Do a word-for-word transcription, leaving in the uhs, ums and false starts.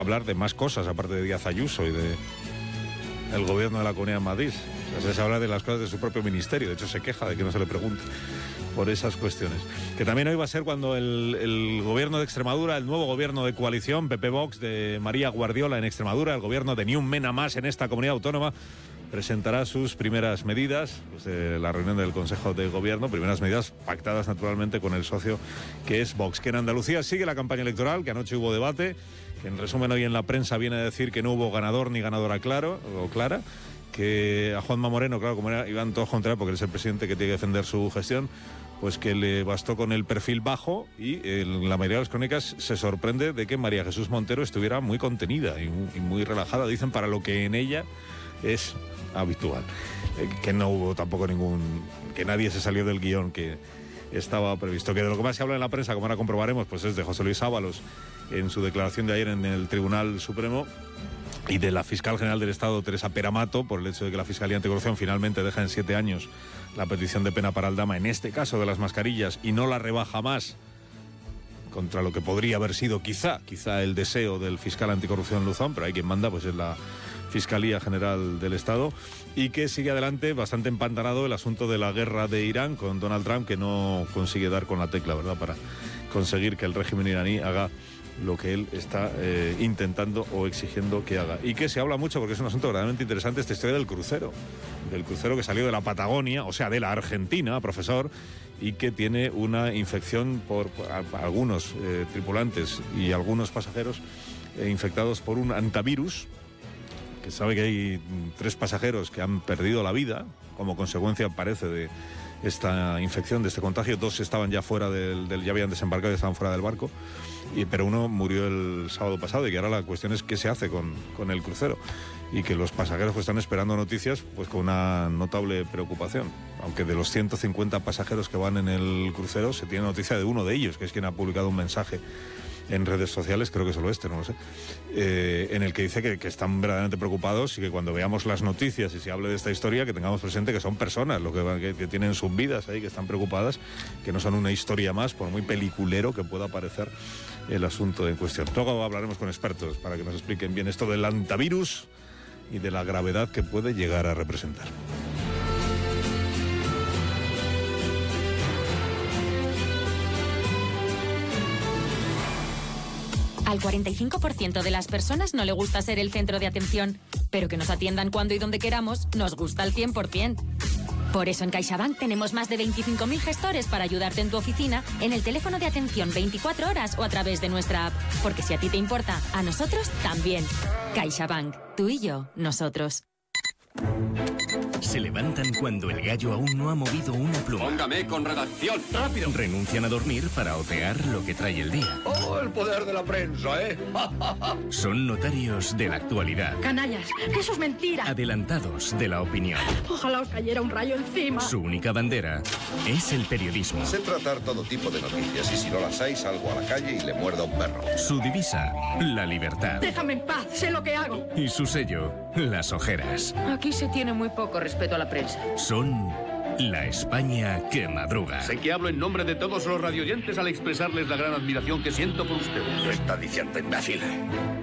hablar de más cosas, aparte de Díaz Ayuso y de el gobierno de la Comunidad de Madrid. O sea, se habla de las cosas de su propio ministerio. De hecho, se queja de que no se le pregunte por esas cuestiones. Que también hoy va a ser cuando el, el gobierno de Extremadura, el nuevo gobierno de coalición, P P Vox, de María Guardiola en Extremadura, el gobierno de Ni un Mena Más en esta comunidad autónoma, presentará sus primeras medidas, pues, de la reunión del Consejo de Gobierno, primeras medidas pactadas naturalmente con el socio que es Vox. Que en Andalucía sigue la campaña electoral, que anoche hubo debate, que en resumen hoy en la prensa viene a decir que no hubo ganador ni ganadora claro o clara, que a Juanma Moreno, claro, como era, iban todos contra él porque él es el presidente que tiene que defender su gestión, pues que le bastó con el perfil bajo y en la mayoría de las crónicas se sorprende de que María Jesús Montero estuviera muy contenida y muy, y muy relajada, dicen, para lo que en ella es habitual. Eh, que no hubo tampoco ningún... que nadie se salió del guión que estaba previsto. Que de lo que más se habla en la prensa, como ahora comprobaremos, pues es de José Luis Ábalos en su declaración de ayer en el Tribunal Supremo, y de la fiscal general del Estado, Teresa Peramato, por el hecho de que la Fiscalía Anticorrupción finalmente deja en siete años la petición de pena para Aldama, en este caso de las mascarillas, y no la rebaja más, contra lo que podría haber sido quizá, quizá el deseo del fiscal anticorrupción Luzón, pero hay quien manda, pues es la Fiscalía General del Estado, y que sigue adelante bastante empantanado el asunto de la guerra de Irán con Donald Trump, que no consigue dar con la tecla, ¿verdad?, para conseguir que el régimen iraní haga lo que él está eh, intentando o exigiendo que haga. Y que se habla mucho, porque es un asunto verdaderamente interesante, esta historia del crucero, del crucero que salió de la Patagonia, o sea, de la Argentina, profesor, y que tiene una infección por, por a, a algunos eh, tripulantes y algunos pasajeros eh, infectados por un antivirus, que sabe que hay tres pasajeros que han perdido la vida como consecuencia, parece, de esta infección, de este contagio. Dos estaban ya fuera del, del ya habían desembarcado y estaban fuera del barco, y, pero uno murió el sábado pasado, y que ahora la cuestión es qué se hace con, con el crucero, y que los pasajeros pues están esperando noticias pues con una notable preocupación, aunque de los ciento cincuenta pasajeros que van en el crucero se tiene noticia de uno de ellos, que es quien ha publicado un mensaje en redes sociales, creo que solo este, no lo sé, eh, en el que dice que, que están verdaderamente preocupados, y que cuando veamos las noticias y se hable de esta historia, que tengamos presente que son personas lo que, que, que tienen sus vidas ahí, que están preocupadas, que no son una historia más, por muy peliculero que pueda parecer el asunto en cuestión. Luego hablaremos con expertos para que nos expliquen bien esto del antivirus y de la gravedad que puede llegar a representar. Al cuarenta y cinco por ciento de las personas no le gusta ser el centro de atención, pero que nos atiendan cuando y donde queramos nos gusta al cien por ciento. Por eso en CaixaBank tenemos más de veinticinco mil gestores para ayudarte en tu oficina, en el teléfono de atención veinticuatro horas o a través de nuestra app. Porque si a ti te importa, a nosotros también. CaixaBank, tú y yo, nosotros. Se levantan cuando el gallo aún no ha movido una pluma. Póngame con redacción. ¡Rápido! Renuncian a dormir para otear lo que trae el día. ¡Oh, el poder de la prensa, eh! Son notarios de la actualidad. Canallas, eso es mentira. Adelantados de la opinión. Ojalá os cayera un rayo encima. Su única bandera es el periodismo. Sé tratar todo tipo de noticias, y si no las hay, salgo a la calle y le muerdo a un perro. Su divisa, la libertad. Déjame en paz, sé lo que hago. Y su sello, las ojeras. Aquí se tiene muy poco respeto a la prensa. Son la España que madruga. Sé que hablo en nombre de todos los radioyentes al expresarles la gran admiración que siento por ustedes. Lo está diciendo, imbécil.